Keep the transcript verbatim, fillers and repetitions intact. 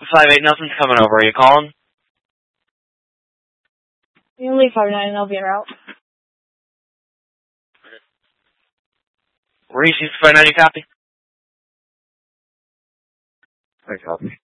Five eight nothing's coming over. Are you calling? You can leave five nine and I'll be en route. Reese, five nine, you copy? I copy.